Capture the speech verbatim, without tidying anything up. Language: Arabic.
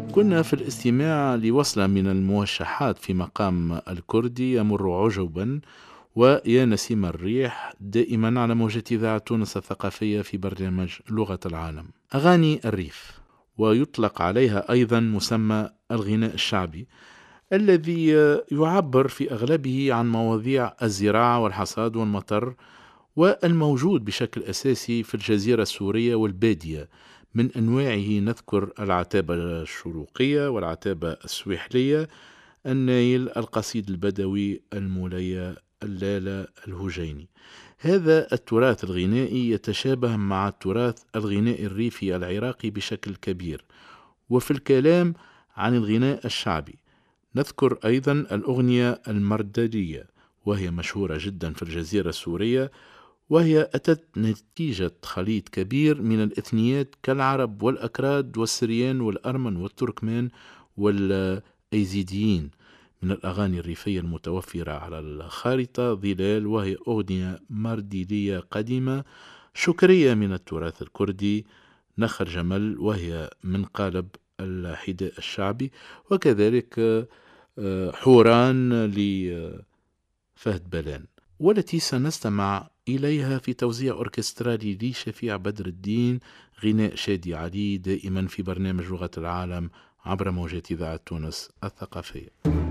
كنا في الاستماع لوصلة من الموشحات في مقام الكردي يمر عجبا ويا نسيم الريح دائما على موجة إذاعة تونس الثقافية في برنامج لغة العالم. أغاني الريف، ويطلق عليها أيضا مسمى الغناء الشعبي، الذي يعبر في أغلبه عن مواضيع الزراعة والحصاد والمطر، والموجود بشكل أساسي في الجزيرة السورية والبادية. من أنواعه نذكر العتابة الشروقية والعتابة السويحلية، النايل، القصيد البدوي، المولية، اللالة، الهجيني. هذا التراث الغنائي يتشابه مع التراث الغنائي الريفي العراقي بشكل كبير. وفي الكلام عن الغناء الشعبي نذكر أيضا الأغنية المرددية، وهي مشهورة جدا في الجزيرة السورية، وهي أتت نتيجة خليط كبير من الإثنيات كالعرب والأكراد والسريان والأرمن والتركمان والأيزيديين. من الأغاني الريفية المتوفرة على الخارطة ظلال، وهي أغنية مرديدية قديمة شكرية من التراث الكردي. نخر جمل، وهي من قالب الحداء الشعبي، وكذلك حوران لفهد بلان، والتي سنستمع إليها في توزيع أوركسترالي لشفيع بدر الدين، غناء شادي علي، دائما في برنامج لغة العالم عبر موجات إذاعة تونس الثقافية.